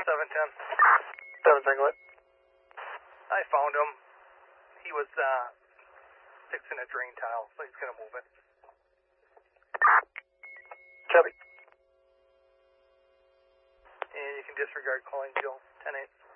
710. 7 Single. I found him. He was fixing a drain tile, so he's going to move it. Copy. And you can disregard calling Jill. 10-8.